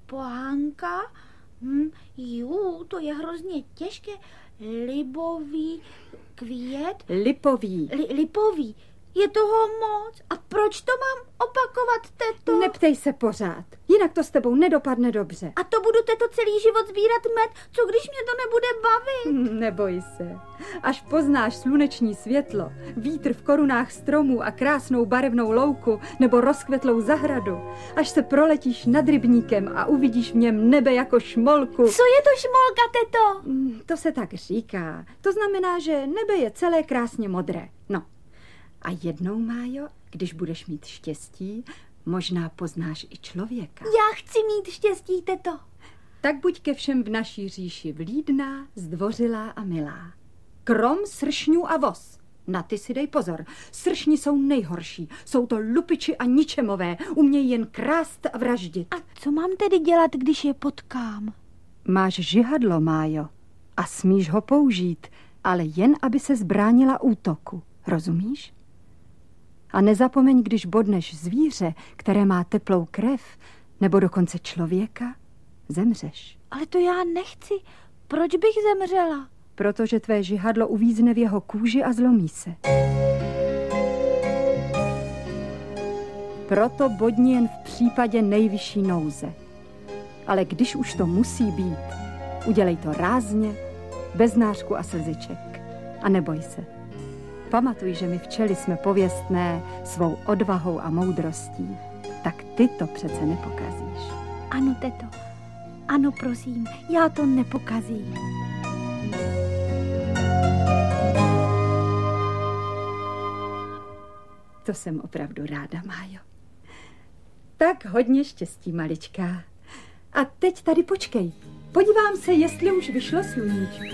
pohánka. To je hrozně těžké. Libový květ. Lipový. Je toho moc. A proč to mám opakovat, teto? Neptej se pořád, jinak to s tebou nedopadne dobře. A to budu, teto, celý život sbírat med? Co když mě to nebude bavit? Neboj se. Až poznáš sluneční světlo, vítr v korunách stromů a krásnou barevnou louku nebo rozkvetlou zahradu, až se proletíš nad rybníkem a uvidíš v něm nebe jako šmolku. Co je to šmolka, teto? To se tak říká. To znamená, že nebe je celé krásně modré. No. A jednou, Májo, když budeš mít štěstí, možná poznáš i člověka. Já chci mít štěstí, teto. Tak buď ke všem v naší říši vlídná, zdvořilá a milá. Krom sršňů a vos. Na ty si dej pozor. Sršni jsou nejhorší. Jsou to lupiči a ničemové. Umějí jen krást a vraždit. A co mám tedy dělat, když je potkám? Máš žihadlo, Májo, a smíš ho použít, ale jen, aby se zbránila útoku. Rozumíš? A nezapomeň, když bodneš zvíře, které má teplou krev, nebo dokonce člověka, zemřeš. Ale to já nechci. Proč bych zemřela? Protože tvé žihadlo uvízne v jeho kůži a zlomí se. Proto bodni jen v případě nejvyšší nouze. Ale když už to musí být, udělej to rázně, bez nářku a slziček. A neboj se. Pamatuj, že my včely jsme pověstné svou odvahou a moudrostí. Tak ty to přece nepokazíš. Ano, teto. Ano, prosím, já to nepokazím. To jsem opravdu ráda, Májo. Tak hodně štěstí, maličká. A teď tady počkej. Podívám se, jestli už vyšlo sluníčko.